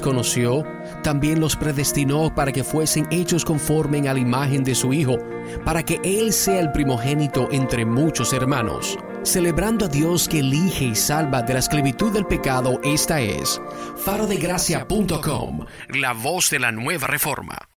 antes conoció, también los predestinó para que fuesen hechos conforme a la imagen de su Hijo, para que Él sea el primogénito entre muchos hermanos. Celebrando a Dios que elige y salva de la esclavitud del pecado, esta es farodegracia.com, la voz de la nueva reforma.